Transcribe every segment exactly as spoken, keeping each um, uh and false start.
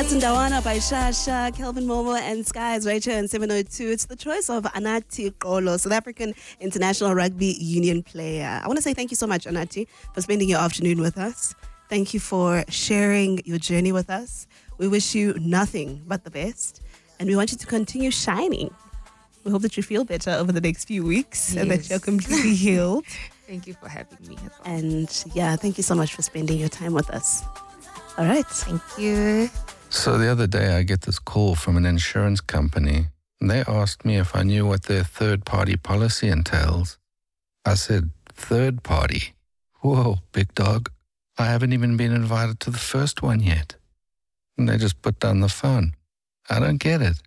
It's Ndawana by Shasha, Kelvin Momo, and Skies right here in seven oh two. It's the choice of Anathi Qolo, South African International Rugby Union player. I want to say thank you so much, Anathi, for spending your afternoon with us. Thank you for sharing your journey with us. We wish you nothing but the best, and we want you to continue shining. We hope that you feel better over the next few weeks yes. and that you're completely healed. Thank you for having me as well. And yeah, thank you so much for spending your time with us. All right. Thank you. So the other day I get this call from an insurance company, and they asked me if I knew what their third-party policy entails. I said, third party? Whoa, big dog. I haven't even been invited to the first one yet. And they just put down the phone. I don't get it.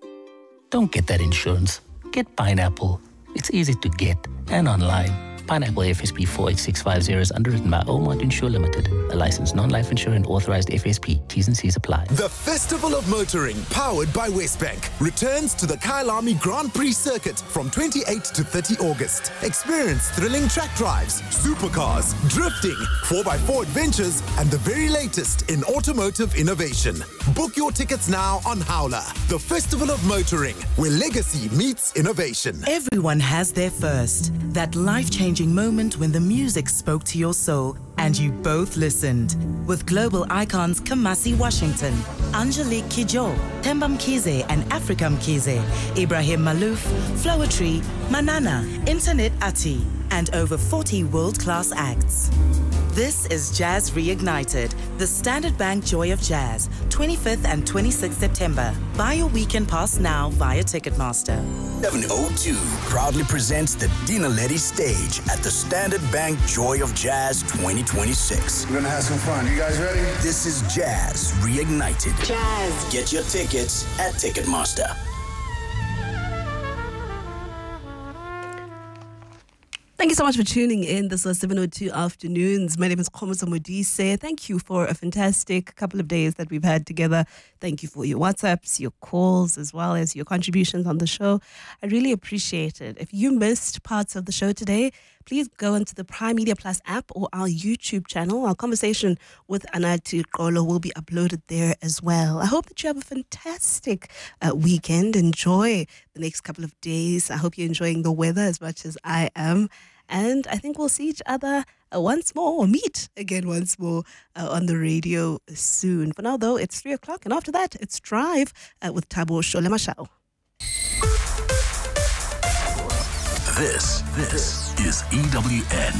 Don't get that insurance. Get Pineapple. It's easy to get and online. Pineapple F S P four eight six five zero is underwritten by Omont Insure Limited, a licensed non-life insurer and authorized F S P. T's and C's apply. The Festival of Motoring, powered by Westbank, returns to the Kyalami Grand Prix circuit from twenty-eighth to thirtieth August. Experience thrilling track drives, supercars, drifting, four by four adventures, and the very latest in automotive innovation. Book your tickets now on Howler. The Festival of Motoring, where legacy meets innovation. Everyone has their first. That life-changing moment when the music spoke to your soul and you both listened. With global icons Kamasi Washington, Angelique Kidjo, Themba Mkhize and Africa Mkhize, Ibrahim Malouf, Floetry, Manana, Internet Ati, and over forty world-class acts. This is Jazz Reignited, the Standard Bank Joy of Jazz, twenty-fifth and twenty-sixth September. Buy your weekend pass now via Ticketmaster. seven oh two proudly presents the Dina Letty stage at the Standard Bank Joy of Jazz twenty twenty-six. We're gonna have some fun. You guys ready? This is Jazz Reignited. Jazz. Get your tickets at Ticketmaster. Thank you so much for tuning in. This was seven oh two Afternoons. My name is Khomoso Modise. Thank you for a fantastic couple of days that we've had together. Thank you for your WhatsApps, your calls, as well as your contributions on the show. I really appreciate it. If you missed parts of the show today, please go into the Prime Media Plus app or our YouTube channel. Our conversation with Anathi Qolo will be uploaded there as well. I hope that you have a fantastic uh, weekend. Enjoy the next couple of days. I hope you're enjoying the weather as much as I am. And I think we'll see each other uh, once more, or meet again once more uh, on the radio soon. For now, though, it's three o'clock. And after that, it's Drive uh, with Thabo Sholema-Shao. This, this is E W N.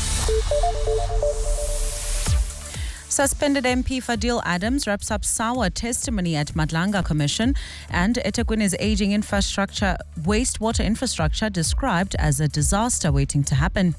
Suspended M P Fadil Adams wraps up sour testimony at Madlanga Commission, and eThekwini's aging infrastructure, wastewater infrastructure described as a disaster waiting to happen.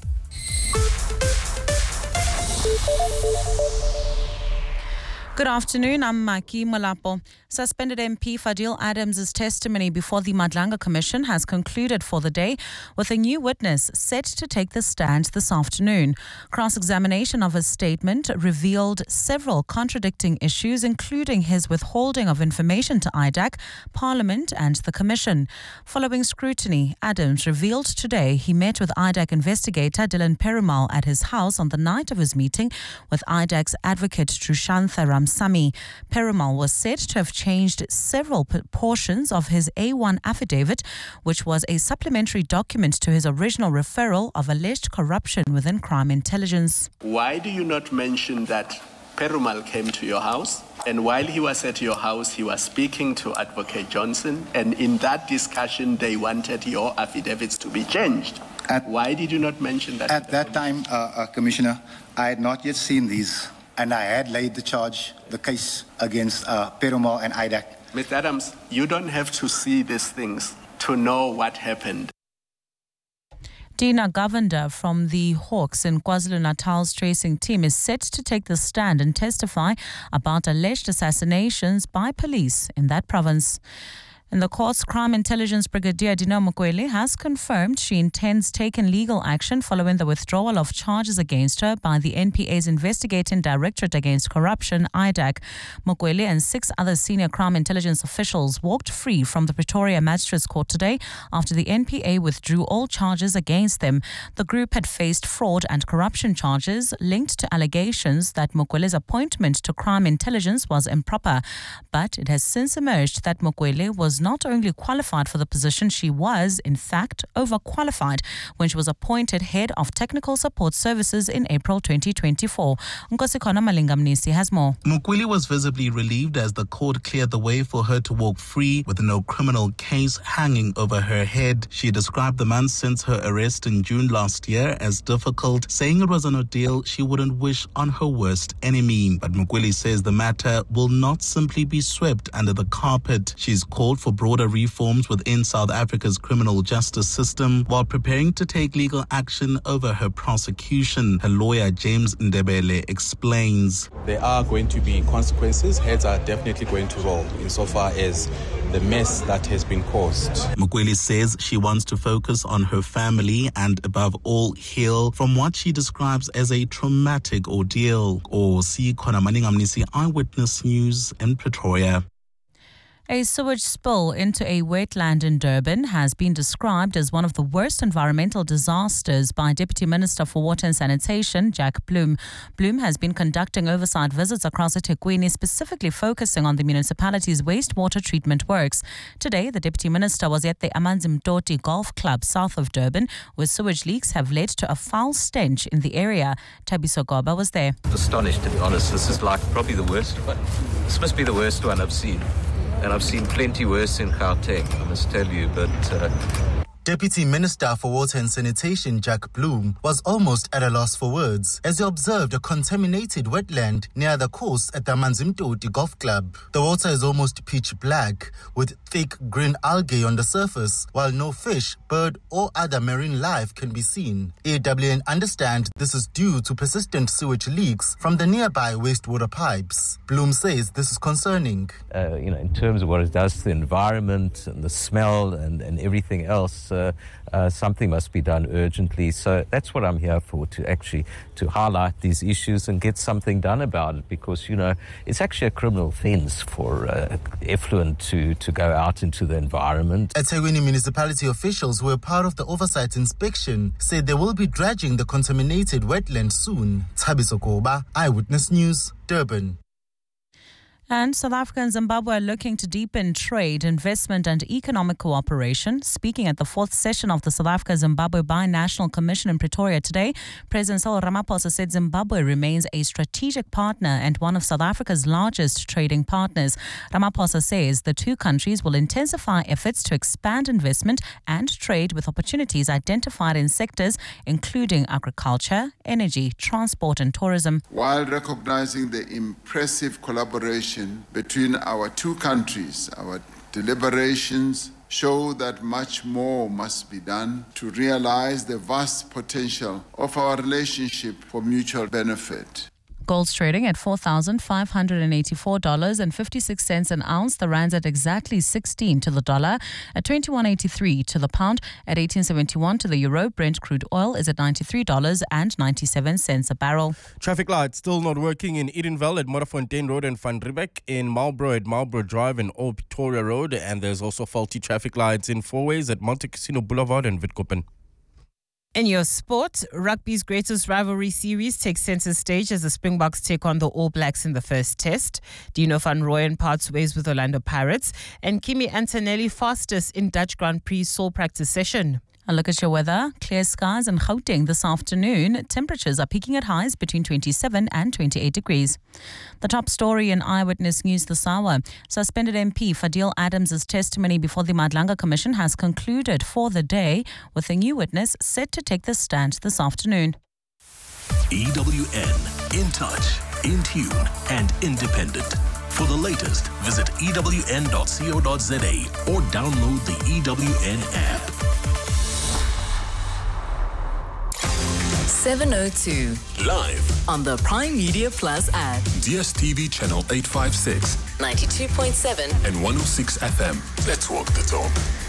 Good afternoon, I'm Maki Malapo. Suspended M P Fadil Adams' testimony before the Madlanga Commission has concluded for the day, with a new witness set to take the stand this afternoon. Cross-examination of his statement revealed several contradicting issues, including his withholding of information to I D A C, Parliament and the Commission. Following scrutiny, Adams revealed today he met with I D A C investigator Dylan Perumal at his house on the night of his meeting with I D A C's advocate Trushantha Ramsamy. Perumal was said to have changed several p- portions of his A one affidavit, which was a supplementary document to his original referral of alleged corruption within crime intelligence. Why do you not mention that Perumal came to your house, and while he was at your house, he was speaking to Advocate Johnson, and in that discussion, they wanted your affidavits to be changed? At, Why did you not mention that? At that time, uh, uh, Commissioner, I had not yet seen these, and I had laid the charge, the case against uh, Perumal and I D A C. Mister Adams, you don't have to see these things to know what happened. Dina Govender from the Hawks in KwaZulu-Natal's tracing team is set to take the stand and testify about alleged assassinations by police in that province. In the courts, Crime Intelligence Brigadier Dino Mokoele has confirmed she intends taking legal action following the withdrawal of charges against her by the N P A's Investigating Directorate Against Corruption, I D A C. Mokoele and six other senior crime intelligence officials walked free from the Pretoria Magistrates Court today after the N P A withdrew all charges against them. The group had faced fraud and corruption charges linked to allegations that Mokoele's appointment to crime intelligence was improper. But it has since emerged that Mokoele was not only qualified for the position, she was, in fact, overqualified when she was appointed head of technical support services in April twenty twenty-four. Nkosikona Malingamnisi has more. Mokoele was visibly relieved as the court cleared the way for her to walk free with no criminal case hanging over her head. She described the months since her arrest in June last year as difficult, saying it was an ordeal she wouldn't wish on her worst enemy. But Mokoele says the matter will not simply be swept under the carpet. She's called for broader reforms within South Africa's criminal justice system while preparing to take legal action over her prosecution. Her lawyer, James Ndebele, explains. There are going to be consequences. Heads are definitely going to roll insofar as the mess that has been caused. Mokoele says she wants to focus on her family and, above all, heal from what she describes as a traumatic ordeal. Or see Konamani Ngamnisi, Eyewitness News in Pretoria. A sewage spill into a wetland in Durban has been described as one of the worst environmental disasters by Deputy Minister for Water and Sanitation, Jack Bloom. Bloom has been conducting oversight visits across eThekwini, specifically focusing on the municipality's wastewater treatment works. Today, the Deputy Minister was at the Amanzi Mtoti Golf Club south of Durban, where sewage leaks have led to a foul stench in the area. Tabiso Goba was there. Astonished, to be honest. This is like probably the worst one. This must be the worst one I've seen. And I've seen plenty worse in Gauteng, I must tell you, but... Uh... Deputy Minister for Water and Sanitation Jack Bloom was almost at a loss for words as he observed a contaminated wetland near the coast at the Amanzi Mtoti Golf Club. The water is almost pitch black with thick green algae on the surface, while no fish, bird or other marine life can be seen. A W N understand this is due to persistent sewage leaks from the nearby wastewater pipes. Bloom says this is concerning. Uh, you know, in terms of what it does to the environment and the smell and, and everything else, Uh, uh, something must be done urgently. So that's what I'm here for, to actually to highlight these issues and get something done about it, because, you know, it's actually a criminal offence for uh, effluent to, to go out into the environment. eThekwini municipality officials who were part of the oversight inspection said they will be dredging the contaminated wetland soon. Tabiso Goba, Eyewitness News, Durban. And South Africa and Zimbabwe are looking to deepen trade, investment and economic cooperation. Speaking at the fourth session of the South Africa-Zimbabwe Binational Commission in Pretoria today, President Cyril Ramaphosa said Zimbabwe remains a strategic partner and one of South Africa's largest trading partners. Ramaphosa says the two countries will intensify efforts to expand investment and trade with opportunities identified in sectors including agriculture, energy, transport and tourism. While recognizing the impressive collaboration between our two countries, our deliberations show that much more must be done to realize the vast potential of our relationship for mutual benefit. Gold's trading at four thousand five hundred eighty-four dollars and fifty-six cents an ounce. The rand's at exactly sixteen to the dollar, at twenty-one eighty-three to the pound, at eighteen seventy-one to the euro. Brent crude oil is at ninety-three dollars and ninety-seven cents a barrel. Traffic lights still not working in Edenville at Modderfontein Road and Van Riebeck, in Marlborough at Marlborough Drive and Old Pretoria Road, and there's also faulty traffic lights in Fourways at Monte Cassino Boulevard and Witkoppen. In your sport, rugby's greatest rivalry series takes centre stage as the Springboks take on the All Blacks in the first test. Dino van Rooyen parts ways with Orlando Pirates, and Kimi Antonelli fastest in Dutch Grand Prix sole practice session. A look at your weather. Clear skies in Gauteng this afternoon. Temperatures are peaking at highs between twenty-seven and twenty-eight degrees. The top story in Eyewitness News this hour. Suspended M P Fadil Adams' testimony before the Madlanga Commission has concluded for the day, with a new witness set to take the stand this afternoon. E W N, in touch, in tune and independent. For the latest, visit E W N dot co dot za or download the E W N app. seven oh two. Live On the Prime Media Plus app. D S T V channel eight fifty-six ninety-two point seven. and one oh six F M. Let's walk the talk.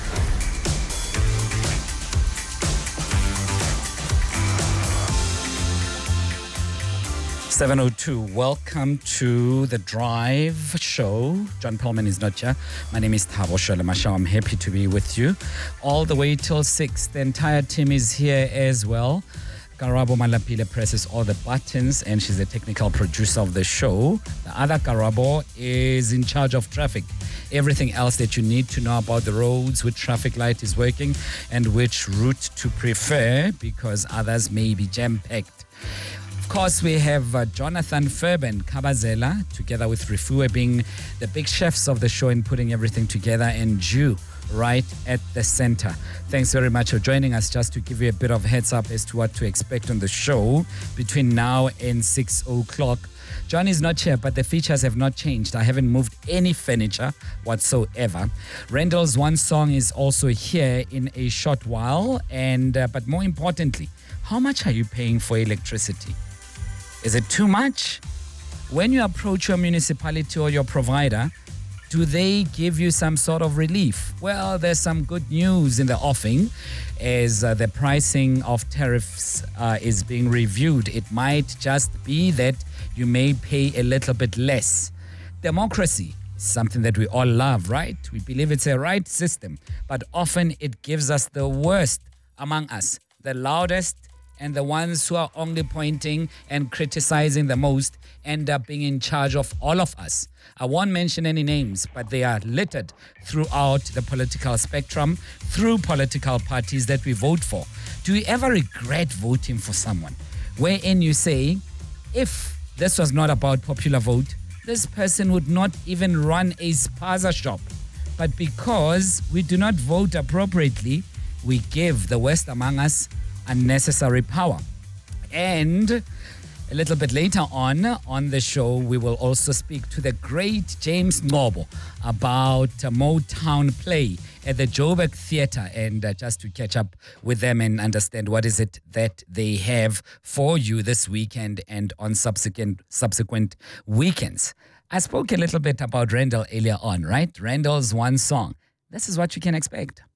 seven oh two, welcome to the Drive Show. John Pellman is not here. My name is Thabo Shalamasha. I'm happy to be with you all the way till six. The entire team is here as well. Karabo Malapile presses all the buttons and she's the technical producer of the show. The other Karabo is in charge of traffic. Everything else that you need to know about the roads, which traffic light is working and which route to prefer because others may be jam-packed. Of course, we have uh, Jonathan Ferben Kabazela, together with Rifue, being the big chefs of the show and putting everything together, and Jew right at the center. Thanks very much for joining us. Just to give you a bit of heads up as to what to expect on the show between now and six o'clock. John is not here, but the features have not changed. I haven't moved any furniture whatsoever. Randall's One Song is also here in a short while. And uh, but more importantly, how much are you paying for electricity? Is it too much? When you approach your municipality or your provider, do they give you some sort of relief? Well, there's some good news in the offing as uh, the pricing of tariffs uh, is being reviewed. It might just be that you may pay a little bit less. Democracy is something that we all love, right? We believe it's a right system, but often it gives us the worst among us, the loudest, and the ones who are only pointing and criticizing the most end up being in charge of all of us. I won't mention any names, but they are littered throughout the political spectrum, through political parties that we vote for. Do you ever regret voting for someone wherein you say, if this was not about popular vote, this person would not even run a spaza shop. But because we do not vote appropriately, we give the worst among us unnecessary power. And a little bit later on on the show, we will also speak to the great James Ngobo about a Motown play at the Joburg Theatre, and uh, just to catch up with them and understand what is it that they have for you this weekend and on subsequent subsequent weekends. I spoke a little bit about Randall earlier on, right? Randall's One Song. This is what you can expect.